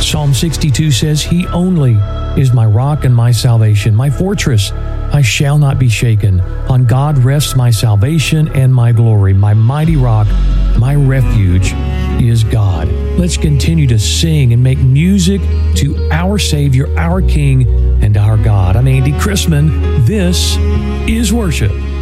Psalm 62 says, He only is my rock and my salvation, my fortress. I shall not be shaken. On God rests my salvation and my glory. My mighty rock, my refuge is God. Let's continue to sing and make music to our Savior, our King, and our God. I'm Andy Chrisman. This is worship.